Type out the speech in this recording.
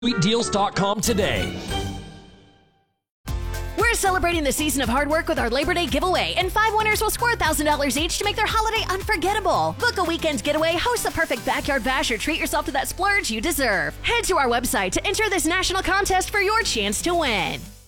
SweetDeals.com today. We're celebrating the season of hard work with our Labor Day giveaway, and 5 winners will score $1,000 each to make their holiday unforgettable. Book a weekend getaway, host the perfect backyard bash, or treat yourself to that splurge you deserve. Head to our website to enter this national contest for your chance to win.